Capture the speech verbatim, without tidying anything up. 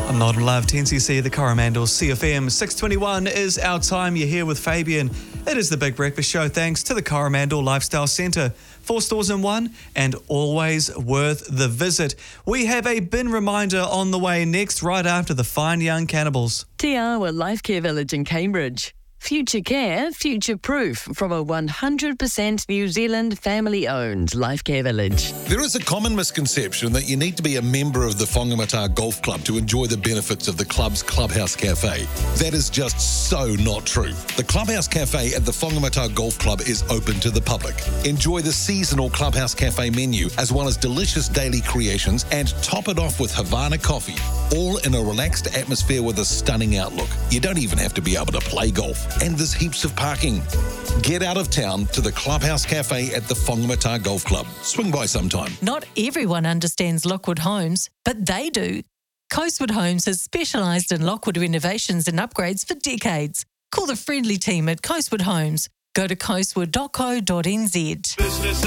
I'm Not in Love, ten C C, the Coromandel, C F M. six twenty-one is our time. You're here with Fabian. It is the Big Breakfast Show thanks to the Coromandel Lifestyle Centre. Four stores in one and always worth the visit. We have a bin reminder on the way next, right after the Fine Young Cannibals. Te Awa Life Care Village in Cambridge. Future care, future proof from a one hundred percent New Zealand family-owned Life Care Village. There is a common misconception that you need to be a member of the Whangamata Golf Club to enjoy the benefits of the club's Clubhouse Cafe. That is just so not true. The Clubhouse Cafe at the Whangamata Golf Club is open to the public. Enjoy the seasonal Clubhouse Cafe menu as well as delicious daily creations and top it off with Havana coffee, all in a relaxed atmosphere with a stunning outlook. You don't even have to be able to play golf. And there's heaps of parking. Get out of town to the Clubhouse Cafe at the Whangamata Golf Club. Swing by sometime. Not everyone understands Lockwood Homes, but they do. Coastwood Homes has specialised in Lockwood renovations and upgrades for decades. Call the friendly team at Coastwood Homes. Go to coastwood dot co dot n z. Business